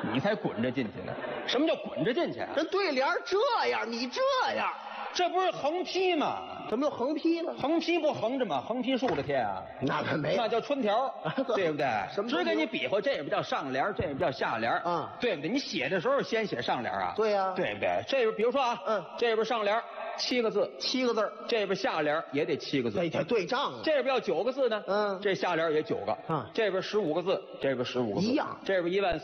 你才滚着进去呢。什么叫滚着进去啊？ 这对联这样，你这样， 这不是横批吗？ 怎么又横批了？ 横批不横着吗？横批竖着贴啊， 那可没有， 那叫春条，对不对？ 什么只给你比划，这边叫上联，这边叫下联，对不对？你写的时候先写上联啊， 对呀， 对不对？这边比如说啊，这边上联7个字 ，7个字， 这边下联也得7个字， 得对仗啊。 这边要9个字呢，这下联也9个，这边15个字，这边15个字， 一样。 这边14000